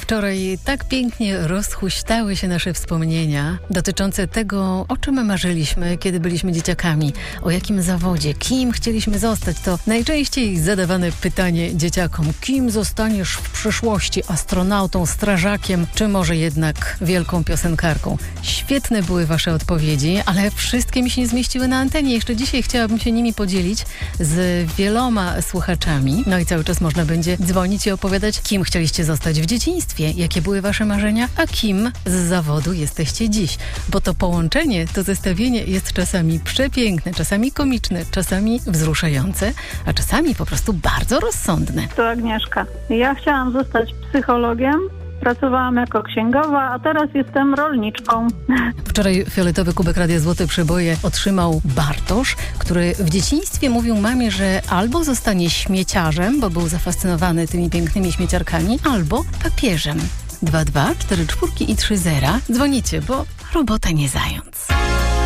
Wczoraj tak pięknie rozhuśtały się nasze wspomnienia dotyczące tego, o czym marzyliśmy, kiedy byliśmy dzieciakami. O jakim zawodzie, kim chcieliśmy zostać. To najczęściej zadawane pytanie dzieciakom. Kim zostaniesz w przyszłości? Astronautą, strażakiem, czy może jednak wielką piosenkarką? Świetne były wasze odpowiedzi, ale wszystkie mi się nie zmieściły na antenie. Jeszcze dzisiaj chciałabym się nimi podzielić z wieloma słuchaczami. No i cały czas można będzie dzwonić i opowiadać, kim chcieliście zostać w dzieciństwie, jakie były wasze marzenia, a kim z zawodu jesteście dziś. Bo to połączenie, to zestawienie jest czasami przepiękne, czasami komiczne, czasami wzruszające, a czasami po prostu bardzo rozsądne. To Agnieszka. Ja chciałam zostać psychologiem. Pracowałam jako księgowa, a teraz jestem rolniczką. Wczoraj fioletowy kubek Radia Złote Przeboje otrzymał Bartosz, który w dzieciństwie mówił mamie, że albo zostanie śmieciarzem, bo był zafascynowany tymi pięknymi śmieciarkami, albo papieżem. 22 44 i 30. Dzwonicie, bo robota nie zając.